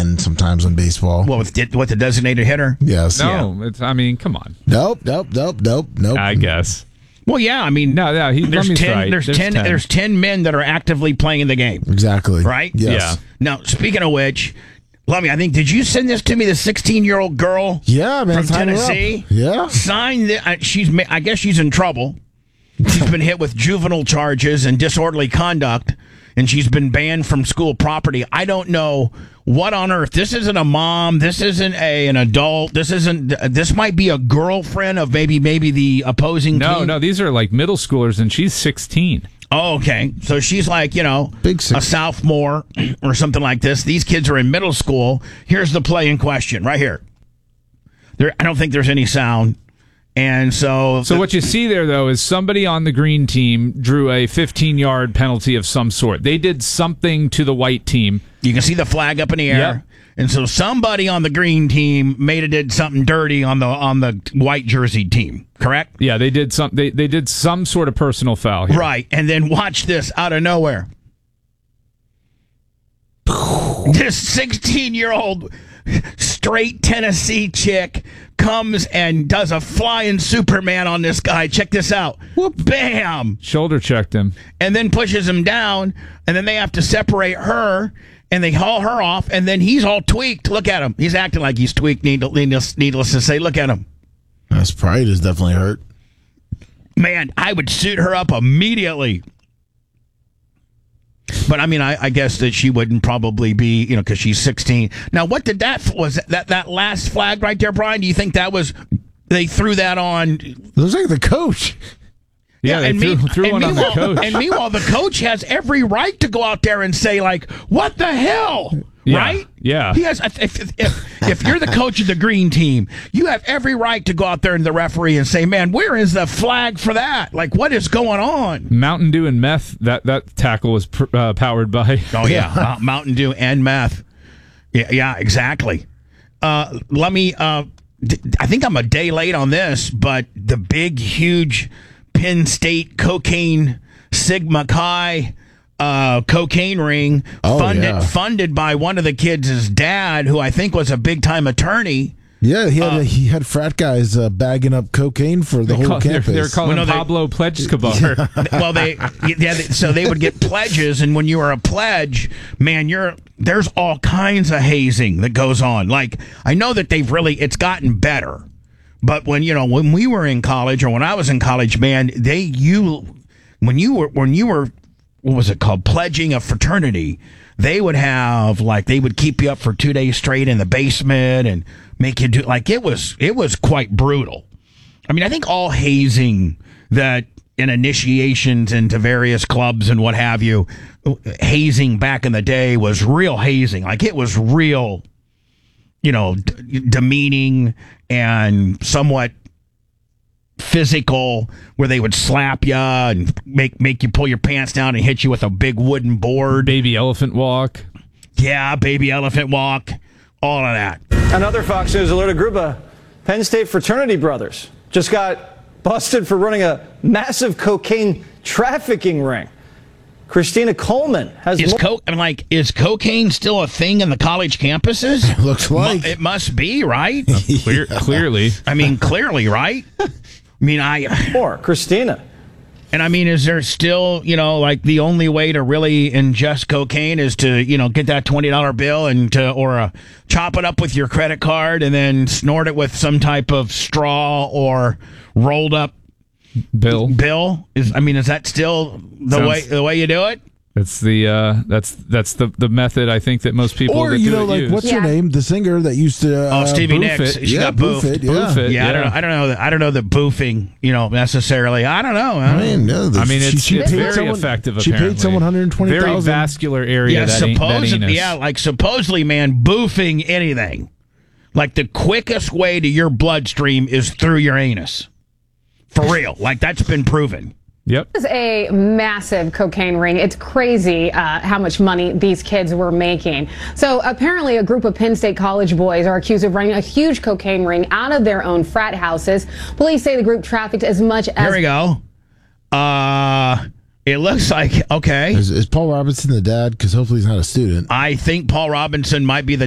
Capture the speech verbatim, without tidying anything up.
ten sometimes in baseball. Well, with what the designated hitter? Yes. No, Yeah. it's, I mean, come on. Nope. Nope. Nope. Nope. Nope. I guess. Well, yeah. I mean, no, no. He, there's ten. right. There's, there's ten, ten. There's ten men that are actively playing the game. Exactly. Right. Yes. Yeah. Now, speaking of which, let me. I think did you send this to me? The sixteen-year-old girl. Yeah, man. From sign her up. Tennessee. Yeah. Signed. The, uh, she's. ma- I guess she's in trouble. She's been hit with juvenile charges and disorderly conduct, and she's been banned from school property. I don't know what on earth. This isn't a mom. This isn't a an adult. This isn't. This might be a girlfriend of maybe maybe the opposing No, team. no. These are like middle schoolers, and she's sixteen. Oh, okay. So she's like, you know, Big six. a sophomore or something like this. These kids are in middle school. Here's the play in question right here. There, I don't think there's any sound. And so... So what you see there, though, is somebody on the green team drew a fifteen-yard penalty of some sort. They did something to the white team. You can see the flag up in the air. Yep. And so somebody on the green team made it did something dirty on the on the white jersey team, correct? Yeah, they did some. They they did some sort of personal foul here. Right. And then watch this out of nowhere. This sixteen-year-old straight Tennessee chick comes and does a flying Superman on this guy. Check this out. Whoop. Bam. Shoulder checked him. And then pushes him down, and then they have to separate her, and they haul her off, and then he's all tweaked. Look at him. He's acting like he's tweaked, needless, needless to say. Look at him. His pride is definitely hurt. Man, I would suit her up immediately. But I mean, I, I guess that she wouldn't probably be, you know, because she's sixteen. Now, what did that was that that last flag right there, Brian? Do you think that was they threw that on? Looks like the coach. Yeah, they and threw, me- threw and one on the meanwhile- coach. And meanwhile, the coach has every right to go out there and say, like, "What the hell?" Yeah, Right? yeah. He has. If, if if if you're the coach of the green team, you have every right to go out there and the referee and say, "Man, where is the flag for that? Like, what is going on?" Mountain Dew and meth. That that tackle was pr- uh, powered by. Oh yeah, uh, Mountain Dew and meth. Yeah, yeah, exactly. Uh, let me. Uh, d- I think I'm a day late on this, but the big, huge Penn State cocaine Sigma Chi uh, cocaine ring Oh, funded yeah. funded by one of the kids' dad, who I think was a big time attorney. Yeah, he had Uh, he had frat guys uh, bagging up cocaine for the They whole call- they're, campus. they're calling Well, no, they- Pablo Pledge Escobar. Well, they yeah, they- so they would get pledges, and when you were a pledge, man, you're there's all kinds of hazing that goes on. Like I know that they've really it's gotten better, but when you know when we were in college or when I was in college, man, they you when you were when you were what was it called pledging a fraternity, they would have like they would keep you up for two days straight in the basement and make you do like it was it was quite brutal. I mean, I think all hazing that in initiations into various clubs and what have you, hazing back in the day was real hazing. Like it was real, you know, d- demeaning and somewhat physical, where they would slap you and make make you pull your pants down and hit you with a big wooden board. Baby elephant walk. Yeah, baby elephant walk, all of that. Another Fox News alert, a group of Penn State fraternity brothers just got busted for running a massive cocaine trafficking ring. Christina Coleman has Is more- co- I'm like, is cocaine still a thing in the college campuses? Looks like. Mu- it must be, right? Clear, Clearly. I mean, clearly, right? I mean, I more. Christina. and I mean, is there still, you know, like the only way to really ingest cocaine is to, you know, get that twenty dollar bill and to or uh, chop it up with your credit card and then snort it with some type of straw or rolled up Bill. bill? Is I mean, is that still the Sounds- way the way you do it? That's the uh, that's that's the, the method I think that most people or that you do know, it like use. what's Yeah. her name? The singer that used to. Uh, Oh, Stevie boof Nicks. it. She yeah, got boof boofed. it, yeah. Boof it. Yeah, I don't know. Yeah. I don't know. That, I don't know that boofing, you know, necessarily. I don't know. I mean, no, the, I mean, she, it's, she it's paid very someone, effective. She Apparently. paid someone one hundred twenty Very thousand. vascular area. yeah, that ain't, that supposedly, anus. yeah, like supposedly, man, boofing anything, like the quickest way to your bloodstream is through your anus. For real, like that's been proven. Yep. This is a massive cocaine ring. It's crazy uh, how much money these kids were making. So apparently a group of Penn State college boys are accused of running a huge cocaine ring out of their own frat houses. Police say the group trafficked as much as... Here we go. Uh, it looks like, okay. Is, is Paul Robinson the dad? Because hopefully he's not a student. I think Paul Robinson might be the